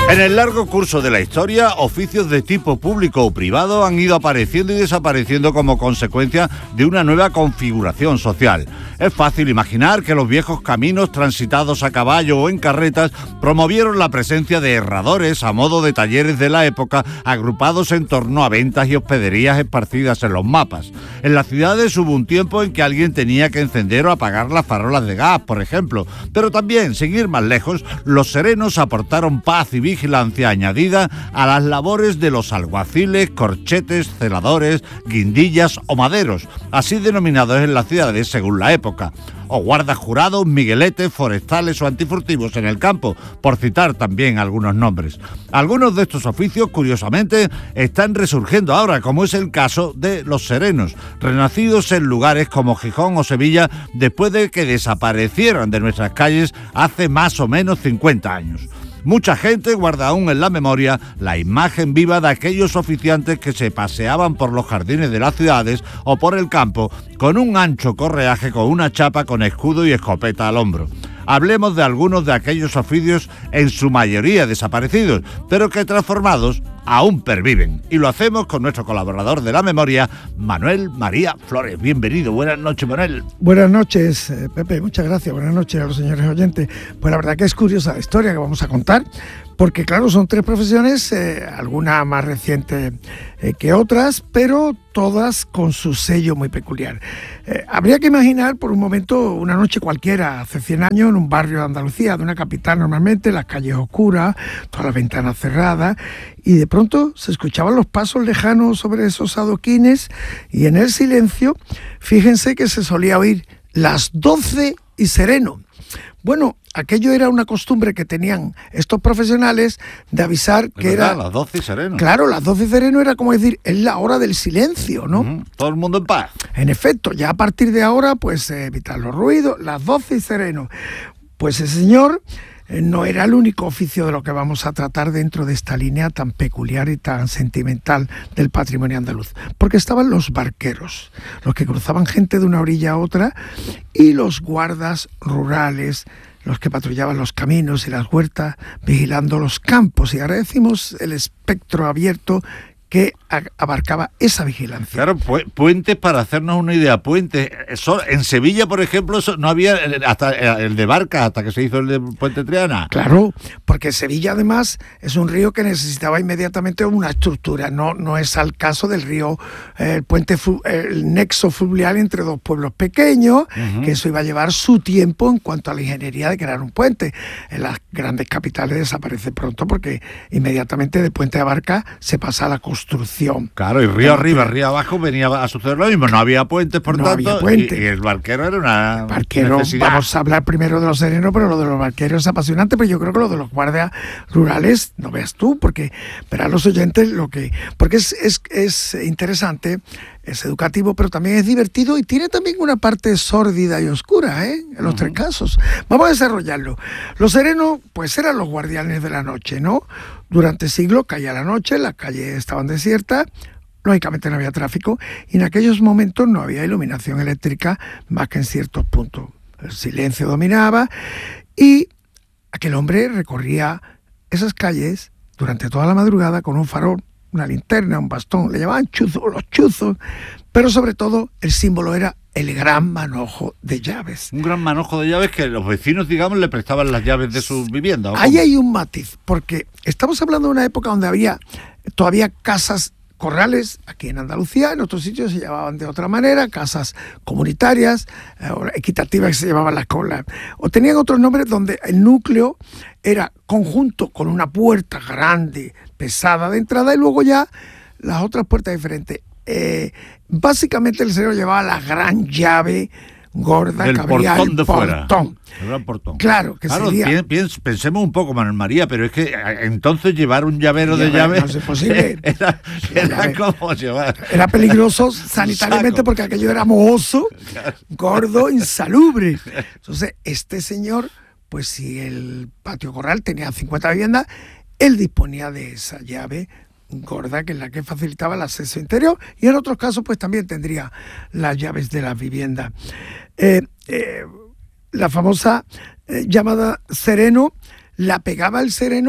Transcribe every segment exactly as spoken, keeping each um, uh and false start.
En el largo curso de la historia, oficios de tipo público o privado han ido apareciendo y desapareciendo como consecuencia de una nueva configuración social. Es fácil imaginar que los viejos caminos transitados a caballo o en carretas promovieron la presencia de herradores a modo de talleres de la época, agrupados en torno a ventas y hospederías esparcidas en los mapas. En las ciudades hubo un tiempo en que alguien tenía que encender o apagar las farolas de gas, por ejemplo. Pero también, sin ir más lejos, los serenos aportaron paz y vigilancia añadida a las labores de los alguaciles, corchetes, celadores, guindillas o maderos, así denominados en las ciudades según la época, o guardas jurados, migueletes, forestales o antifurtivos en el campo, por citar también algunos nombres. Algunos de estos oficios, curiosamente, están resurgiendo ahora, como es el caso de los serenos, renacidos en lugares como Gijón o Sevilla después de que desaparecieran de nuestras calles hace más o menos cincuenta años. Mucha gente guarda aún en la memoria la imagen viva de aquellos oficiantes que se paseaban por los jardines de las ciudades o por el campo con un ancho correaje con una chapa con escudo y escopeta al hombro. Hablemos de algunos de aquellos oficios, en su mayoría desaparecidos, pero que transformados aún perviven. Y lo hacemos con nuestro colaborador de la memoria, Manuel María Flores. Bienvenido, buenas noches, Manuel. Buenas noches, eh, Pepe, muchas gracias. Buenas noches a los señores oyentes. Pues la verdad que es curiosa la historia que vamos a contar, porque claro, son tres profesiones, eh, algunas más recientes eh, que otras, pero todas con su sello muy peculiar. Eh, habría que imaginar por un momento una noche cualquiera, hace cien años, en un barrio de Andalucía, de una capital normalmente, las calles oscuras, todas las ventanas cerradas, y de pronto se escuchaban los pasos lejanos sobre esos adoquines, y en el silencio, fíjense que se solía oír las doce y sereno. Bueno, aquello era una costumbre que tenían estos profesionales de avisar que verdad, era... las doce y sereno. Claro, las doce y sereno era como decir, es la hora del silencio, ¿no? Uh-huh. Todo el mundo en paz. En efecto, ya a partir de ahora, pues eh, evitar los ruidos, las doce y sereno. Pues ese señor eh, no era el único oficio de lo que vamos a tratar dentro de esta línea tan peculiar y tan sentimental del patrimonio andaluz. Porque estaban los barqueros, los que cruzaban gente de una orilla a otra, y los guardas rurales, los que patrullaban los caminos y las huertas, vigilando los campos. Y ahora decimos el espectro abierto que abarcaba esa vigilancia. Claro, pu- puentes, para hacernos una idea, puentes, eso, en Sevilla, por ejemplo, eso, no había hasta el de Barca, hasta que se hizo el de Puente Triana. Claro, porque Sevilla además es un río que necesitaba inmediatamente una estructura, no, no es al caso del río, eh, el puente, el nexo fluvial entre dos pueblos pequeños, uh-huh. que eso iba a llevar su tiempo en cuanto a la ingeniería de crear un puente. En las grandes capitales desaparece pronto porque inmediatamente de Puente de Barca se pasa a la construcción. Claro, y río arriba, río abajo venía a suceder lo mismo, no había puentes, por no tanto, había puente. y, y el barquero era una barquero, necesidad. Vamos a hablar primero de los serenos, pero lo de los barqueros es apasionante, pero yo creo que lo de los guardias rurales, no veas tú, porque verán los oyentes lo que... Porque es, es, es interesante, es educativo, pero también es divertido y tiene también una parte sórdida y oscura, ¿eh? En los uh-huh. tres casos. Vamos a desarrollarlo. Los serenos, pues eran los guardianes de la noche, ¿no? Durante siglos caía la noche, las calles estaban desiertas, lógicamente no había tráfico, y en aquellos momentos no había iluminación eléctrica más que en ciertos puntos. El silencio dominaba y aquel hombre recorría esas calles durante toda la madrugada con un farol, una linterna, un bastón, le llamaban chuzos, los chuzos, pero sobre todo el símbolo era el gran manojo de llaves. Un gran manojo de llaves que los vecinos, digamos, le prestaban las llaves de sus viviendas. Ahí hay un matiz, porque estamos hablando de una época donde había todavía casas corrales, aquí en Andalucía, en otros sitios se llamaban de otra manera, casas comunitarias, eh, equitativas que se llamaban las colas, o tenían otros nombres donde el núcleo era conjunto con una puerta grande, pesada de entrada, y luego ya las otras puertas diferentes. Eh, básicamente el sereno llevaba la gran llave gorda del que abría portón el de portón. Fuera. El gran portón. Claro, que claro, sería... Piens, pensemos un poco, Manuel María, pero es que entonces llevar un llavero de llaves... No es posible. Era, era como llevar... Era peligroso sanitariamente porque aquello era mohoso, gordo, insalubre. Entonces, este señor, pues si el patio corral tenía cincuenta viviendas, él disponía de esa llave gorda, que es la que facilitaba el acceso interior, y en otros casos pues también tendría las llaves de las viviendas. Eh, eh, la famosa eh, llamada sereno la pegaba el sereno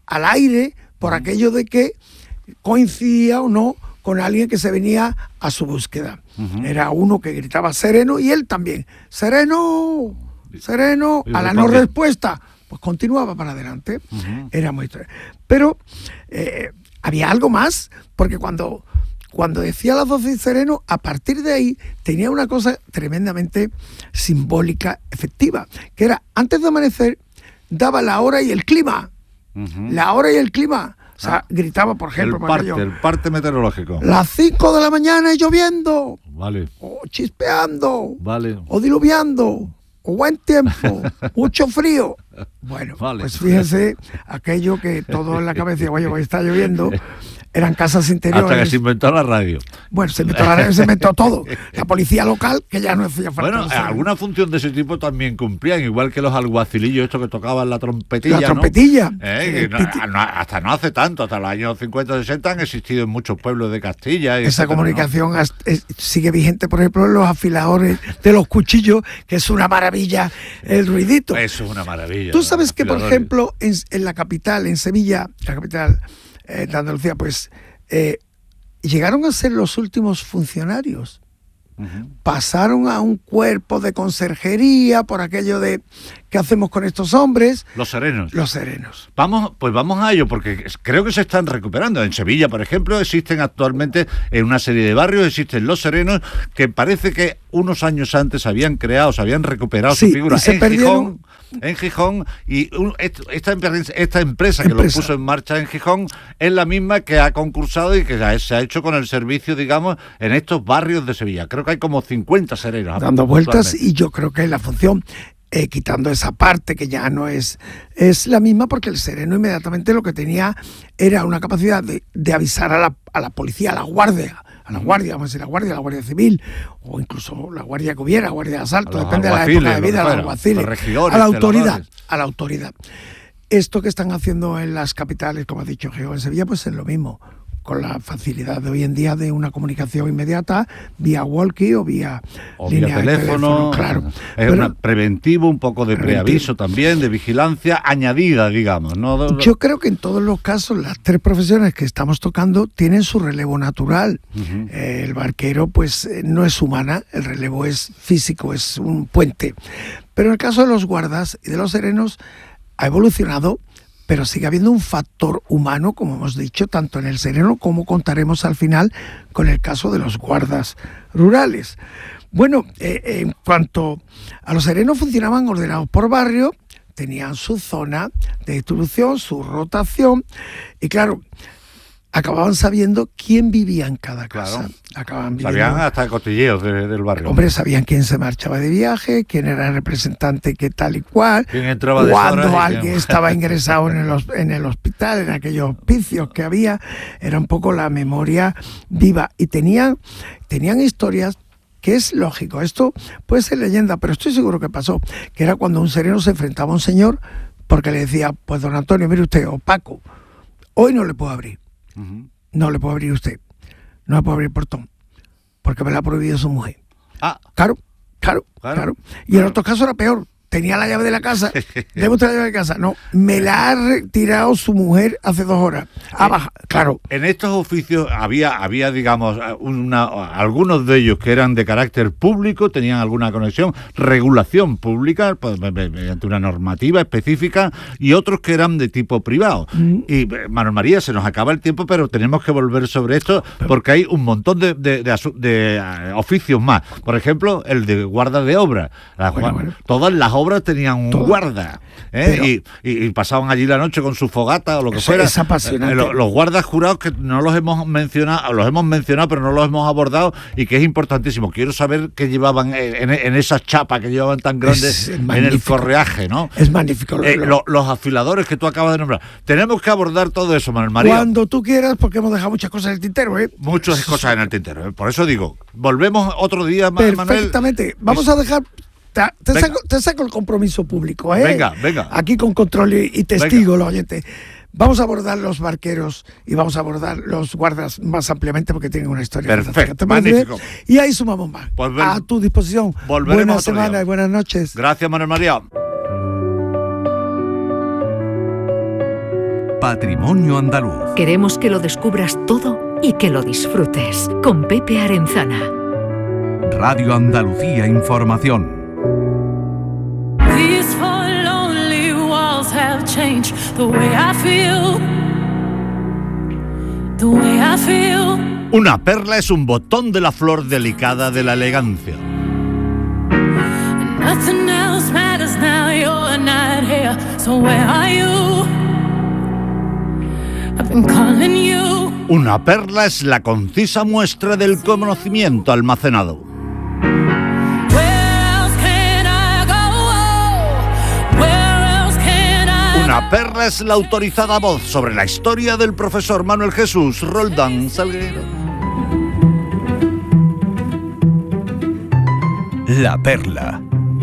al aire por aquello de que coincidía o no con alguien que se venía a su búsqueda. Uh-huh. Era uno que gritaba sereno y él también, sereno, sereno, a la no respuesta, pues continuaba para adelante. Uh-huh. Era muy... Pero eh, había algo más, porque cuando, cuando decía las doce sereno, a partir de ahí tenía una cosa tremendamente simbólica, efectiva, que era, antes de amanecer, daba la hora y el clima. Uh-huh. La hora y el clima. O sea, ah, gritaba, por ejemplo, el parte, el parte meteorológico. Las cinco de la mañana y lloviendo. Vale. O chispeando. Vale. O diluviando. O buen tiempo. Mucho frío. Bueno, vale. Pues fíjense, aquello que todo en la cabeza, oye, hoy está lloviendo. Eran casas interiores. Hasta que se inventó la radio. Bueno, se inventó la radio, se inventó todo. La policía local, que ya no hacía falta. Bueno, alguna función de ese tipo también cumplían, igual que los alguacilillos, estos que tocaban la trompetilla. La trompetilla. ¿No? ¿Eh? No, no, hasta no hace tanto, hasta los años cincuenta, sesenta han existido en muchos pueblos de Castilla. Esa etcétera, comunicación ¿no? es, es, sigue vigente, por ejemplo, en los afiladores de los cuchillos, que es una maravilla el ruidito. Eso es una maravilla. Tú sabes que, por ejemplo, en, en la capital, en Sevilla, la capital eh, de Andalucía, pues... Eh, llegaron a ser los últimos funcionarios. Uh-huh. Pasaron a un cuerpo de conserjería por aquello de ¿qué hacemos con estos hombres? Los serenos. Los serenos. Vamos, pues vamos a ello, porque creo que se están recuperando. En Sevilla, por ejemplo, existen actualmente en una serie de barrios, existen los serenos, que parece que unos años antes habían creado, se habían recuperado sí, su figura y se en perdieron... Gijón. En Gijón, y un, esta, esta empresa, esta empresa que empresa. lo puso en marcha en Gijón es la misma que ha concursado y que se ha hecho con el servicio, digamos, en estos barrios de Sevilla. Creo que hay como cincuenta serenos. Dando vueltas, y yo creo que la función, eh, quitando esa parte que ya no es, es la misma, porque el sereno inmediatamente lo que tenía era una capacidad de, de avisar a la, a la policía, a la guardia, a la guardia, vamos a decir, la guardia, la guardia civil, o incluso la guardia que hubiera, guardia de asalto, depende de la época de vida, a los alguaciles, a la autoridad, a la autoridad. Esto que están haciendo en las capitales, como ha dicho Geo, en Sevilla, pues es lo mismo, con la facilidad de hoy en día de una comunicación inmediata vía walkie o vía o línea vía teléfono, de teléfono, claro. Es Pero, una preventivo, un poco de preventivo. Preaviso también, de vigilancia añadida, digamos, ¿no? Yo creo que en todos los casos las tres profesiones que estamos tocando tienen su relevo natural. Uh-huh. Eh, el barquero, pues, eh, no es humana, el relevo es físico, es un puente. Pero en el caso de los guardas y de los serenos ha evolucionado, pero sigue habiendo un factor humano, como hemos dicho, tanto en el sereno como contaremos al final con el caso de los guardas rurales. Bueno, eh, en cuanto a los serenos, funcionaban ordenados por barrio, tenían su zona de distribución, su rotación, y claro, acababan sabiendo quién vivía en cada casa. Claro. Acababan viviendo... Sabían hasta cotilleos de, del barrio. Hombre, sabían quién se marchaba de viaje, quién era el representante, qué tal y cual. Quién entraba de Cuando alguien quién... estaba ingresado en el, en el hospital, en aquellos hospicios que había. Era un poco la memoria viva. Y tenían, tenían historias que es lógico. Esto puede ser leyenda, pero estoy seguro que pasó. Que era cuando un sereno se enfrentaba a un señor porque le decía, pues don Antonio, mire usted, o Paco, hoy no le puedo abrir. Uh-huh. No le puedo abrir usted. No le puedo abrir el portón. Porque me lo ha prohibido su mujer. Ah. Claro, claro, claro. claro. Y claro. En otros casos era peor. Tenía la llave de la casa. ¿Debe usted la llave de casa? No, me la ha retirado su mujer hace dos horas. Ah, baja, claro. En estos oficios había, había digamos, una, algunos de ellos que eran de carácter público, tenían alguna conexión, regulación pública, pues, mediante una normativa específica, y otros que eran de tipo privado. Mm. Y, Manuel María, se nos acaba el tiempo, pero tenemos que volver sobre esto, porque hay un montón de, de, de, de, de oficios más. Por ejemplo, el de guarda de obra. La, bueno, bueno. Todas las obras tenían un Todo. guarda, ¿eh? Pero, y, y, y pasaban allí la noche con su fogata o lo que fuera. Es apasionante. Eh, los, los guardas jurados, que no los hemos mencionado, los hemos mencionado, pero no los hemos abordado, y que es importantísimo. Quiero saber qué llevaban en, en esas chapas que llevaban tan grandes en el correaje, ¿no? Es magnífico. Eh, lo, los afiladores que tú acabas de nombrar. Tenemos que abordar todo eso, Manuel María. Cuando tú quieras, porque hemos dejado muchas cosas en el tintero, ¿eh? Muchas cosas en el tintero, ¿eh? Por eso digo, volvemos otro día, Manuel. Perfectamente. Vamos a dejar... Te, te, saco, te saco el compromiso público, ¿eh? Venga, venga. Aquí con control y, y testigo, los oyentes. Vamos a abordar los barqueros y vamos a abordar los guardas más ampliamente porque tienen una historia. Perfecto, magnífico. Y ahí sumamos más. Pues ven, a tu disposición. Buena semana día. Y buenas noches. Gracias, Manuel María. Patrimonio Andaluz. Queremos que lo descubras todo y que lo disfrutes. Con Pepe Arenzana. Radio Andalucía Información. These four lonely walls have changed the way I feel. The way I feel. Una perla es un botón de la flor delicada de la elegancia. Nothing else matters now, you're not here. So where are you? I've been calling you. Una perla es la concisa muestra del conocimiento almacenado. Una perla es la autorizada voz sobre la historia del profesor Manuel Jesús Roldán Salguero. La perla.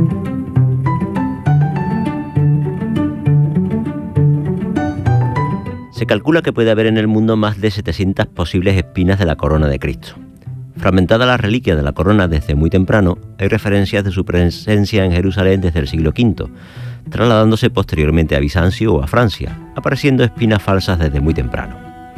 Se calcula que puede haber en el mundo más de setecientas posibles espinas de la corona de Cristo. Fragmentada la reliquia de la corona desde muy temprano, hay referencias de su presencia en Jerusalén desde el siglo quinto, trasladándose posteriormente a Bizancio o a Francia, apareciendo espinas falsas desde muy temprano.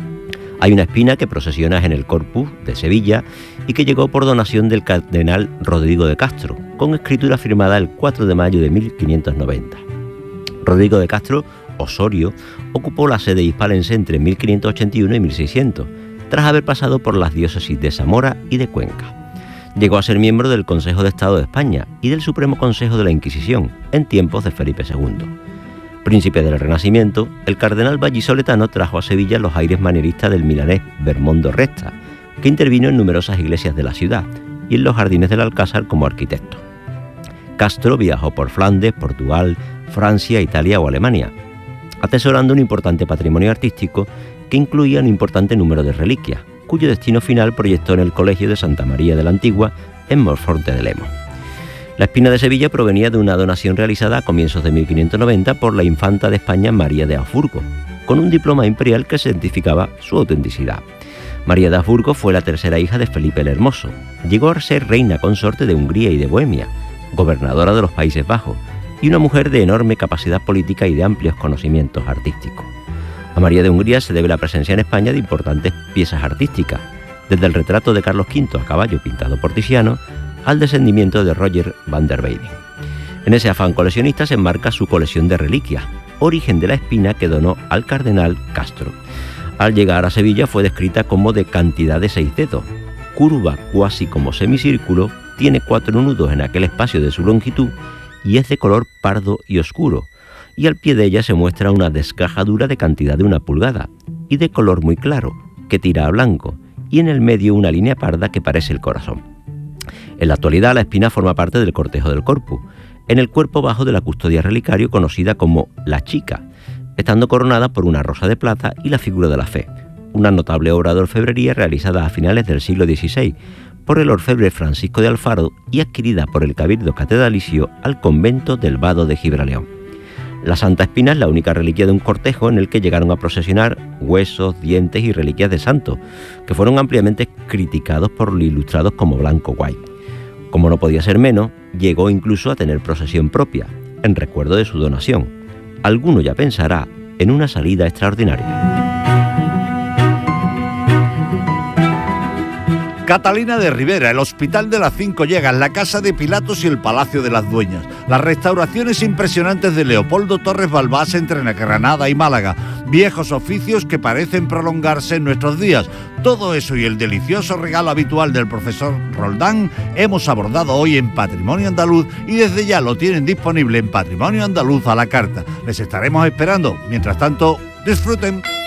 Hay una espina que procesiona en el Corpus de Sevilla y que llegó por donación del cardenal Rodrigo de Castro, con escritura firmada el cuatro de mayo de mil quinientos noventa. Rodrigo de Castro, Osorio, ocupó la sede hispalense entre mil quinientos ochenta y uno y mil seiscientos, tras haber pasado por las diócesis de Zamora y de Cuenca. Llegó a ser miembro del Consejo de Estado de España y del Supremo Consejo de la Inquisición, en tiempos de Felipe segundo. Príncipe del Renacimiento, el cardenal vallisoletano trajo a Sevilla los aires manieristas del milanés Bermondo Resta, que intervino en numerosas iglesias de la ciudad y en los jardines del Alcázar como arquitecto. Castro viajó por Flandes, Portugal, Francia, Italia o Alemania, atesorando un importante patrimonio artístico que incluía un importante número de reliquias, cuyo destino final proyectó en el Colegio de Santa María de la Antigua, en Monforte de Lemos. La espina de Sevilla provenía de una donación realizada a comienzos de mil quinientos noventa por la infanta de España María de Habsburgo, con un diploma imperial que certificaba su autenticidad. María de Habsburgo fue la tercera hija de Felipe el Hermoso. Llegó a ser reina consorte de Hungría y de Bohemia, gobernadora de los Países Bajos, y una mujer de enorme capacidad política y de amplios conocimientos artísticos. A María de Hungría se debe la presencia en España de importantes piezas artísticas, desde el retrato de Carlos quinto a caballo pintado por Tiziano al descendimiento de Roger van der Weyden. En ese afán coleccionista se enmarca su colección de reliquias, origen de la espina que donó al cardenal Castro. Al llegar a Sevilla fue descrita como de cantidad de seis dedos, curva cuasi como semicírculo, tiene cuatro nudos en aquel espacio de su longitud y es de color pardo y oscuro, y al pie de ella se muestra una desgajadura de cantidad de una pulgada y de color muy claro, que tira a blanco, y en el medio una línea parda que parece el corazón. En la actualidad la espina forma parte del cortejo del Corpus, en el cuerpo bajo de la custodia relicario conocida como la Chica, estando coronada por una rosa de plata y la figura de la fe, una notable obra de orfebrería realizada a finales del siglo dieciséis por el orfebre Francisco de Alfaro y adquirida por el Cabildo Catedralicio al convento del Vado de Gibraleón. La Santa Espina es la única reliquia de un cortejo en el que llegaron a procesionar huesos, dientes y reliquias de santos, que fueron ampliamente criticados por los ilustrados como Blanco White. Como no podía ser menos, llegó incluso a tener procesión propia, en recuerdo de su donación. Alguno ya pensará en una salida extraordinaria. Catalina de Rivera, el Hospital de las Cinco Llagas, la Casa de Pilatos y el Palacio de las Dueñas. Las restauraciones impresionantes de Leopoldo Torres Balbás entre Granada y Málaga. Viejos oficios que parecen prolongarse en nuestros días. Todo eso y el delicioso regalo habitual del profesor Roldán hemos abordado hoy en Patrimonio Andaluz y desde ya lo tienen disponible en Patrimonio Andaluz a la carta. Les estaremos esperando. Mientras tanto, disfruten.